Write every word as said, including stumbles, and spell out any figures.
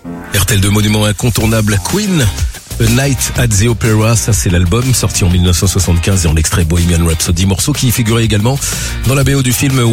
R T L deux, monument incontournable, Queen, A Night at the Opera, ça c'est l'album sorti en mille neuf cent soixante-quinze et en extrait Bohemian Rhapsody, morceau qui figurait également dans la B O du film